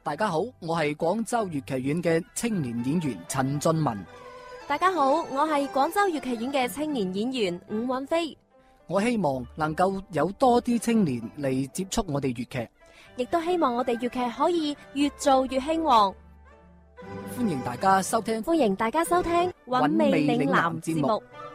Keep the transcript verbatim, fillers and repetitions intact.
大家好，我係廣州粵劇院嘅青年演員陳俊文。 大家好，我係廣州粵劇院嘅青年演員伍韻飛。 我希望能夠有多啲青年嚟接觸我哋粵劇， 亦都希望我哋粵劇可以越做越興旺。 歡迎大家收聽， 歡迎大家收聽《韻味嶺南》節目。